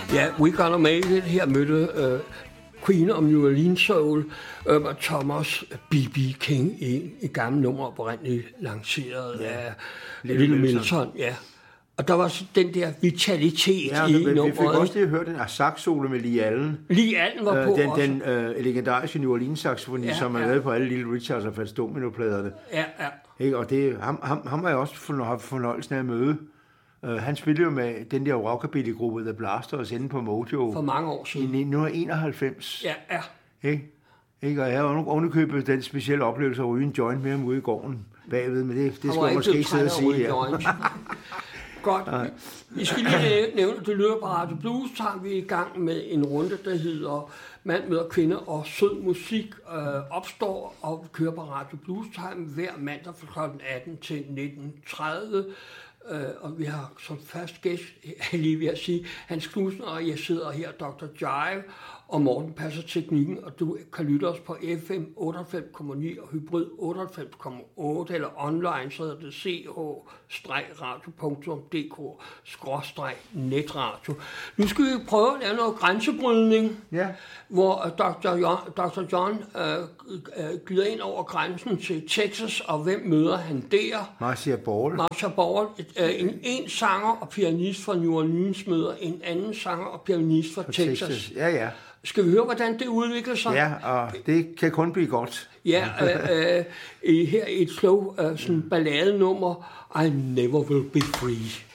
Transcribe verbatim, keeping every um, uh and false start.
Ja, We Gonna Make It. Her mødte uh, Queen of New Orleans Soul uh, og Thomas B B. King i et gammelt nummer, oprindeligt lanceret ja. af Little, Little Milton. Milton. Ja. Og der var den der vitalitet ja, i nummeret. Vi fik også lige hørt den sax-solo med Lee Allen. Lee Allen var på øh, den, også. Den øh, legendariske New Orleans-saxofoni, ja, som er lavet ja. på alle Little Richards og Fats Domino-pladerne. Ja, ja. Ikke? Og det, ham, ham, ham har jeg også haft fornøjelsen af at møde. Uh, han spillede jo med den der rockabilly-gruppe The Blasters inde på Mojo. For mange år siden. I nitten enoghalvfems. Ja, ja. Ikke? Ikke? Og jeg har ovenikøbet den specielle oplevelse at ryge en joint med ham ude i gården bagved, men det, det skal jeg måske ikke sidde og sige her. Godt. Nej. Vi skal lige nævne, at det lyder på Radio Blues, tager vi i gang med en runde, der hedder Mand møder kvinder og sød musik øh, opstår og kører på Radio Blues Time hver mandag fra klokken atten til nitten tredive. Uh, og vi har som fast gæst, lige ved at sige, Hans Knudsen, og jeg sidder her, doktor Jive, og Morten passer teknikken, og du kan lytte os på F M otteoghalvfems komma ni og Hybrid otteoghalvfems komma otte, eller online, så hedder det c h radio punktum d k skråstreg netradio. Nu skal vi prøve at lave noget grænsebrydning, ja. hvor doktor John, doktor John øh, øh, glider ind over grænsen til Texas, og hvem møder han der? Marcia Ball. Marcia Ball. Øh, en, en sanger og pianist fra New Orleans møder en anden sanger og pianist fra, fra Texas. Texas. Ja, ja. Skal vi høre, hvordan det udvikler sig? Ja, og det kan kun blive godt. Ja, øh, øh, her et slow, øh, sådan balladenummer, I Never Will Be Free.